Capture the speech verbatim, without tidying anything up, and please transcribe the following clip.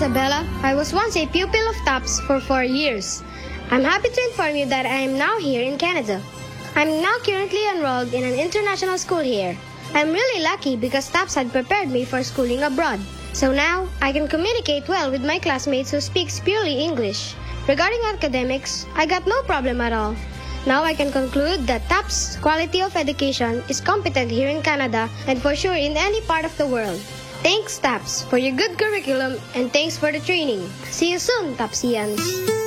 Isabella. I was once a pupil of TAPS for four years. I'm happy to inform you that I am now here in Canada. I'm now currently enrolled in an international school here. I'm really lucky because TAPS had prepared me for schooling abroad. So now, I can communicate well with my classmates who speak purely English. Regarding academics, I got no problem at all. Now I can conclude that TAPS quality of education is competent here in Canada and for sure in any part of the world. Thanks, TAPS, for your good curriculum and thanks for the training. See you soon, TAPSians!